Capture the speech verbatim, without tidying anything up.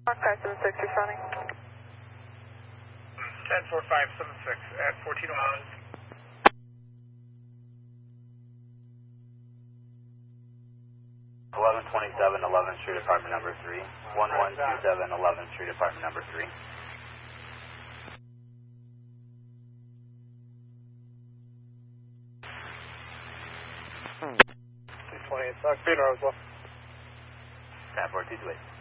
Hawkeye seven six responding. ten four five seven six at fourteen oh one. eleven twenty-seven eleventh Street, apartment number three. one one two seven eleventh Street, apartment number three. six twenty-eight, Doc B, Roswell. ten four two two eight.